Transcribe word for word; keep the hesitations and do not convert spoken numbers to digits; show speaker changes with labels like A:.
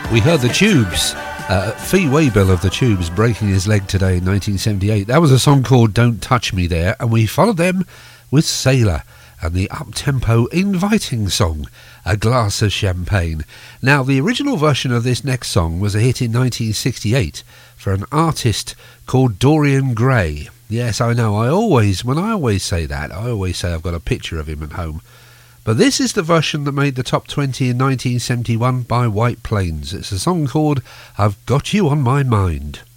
A: We heard the Tubes, uh, Fee Waybill of the Tubes breaking his leg today in nineteen seventy-eight. That was a song called Don't Touch Me there, and we followed them with Sailor and the up-tempo inviting song, A Glass of Champagne. Now, the original version of this next song was a hit in nineteen sixty-eight for an artist called Dorian Gray. Yes, I know, I always, when I always say that, I always say I've got a picture of him at home. But this is the version that made the top twenty in nineteen seventy-one by White Plains. It's a song called I've Got You on My Mind.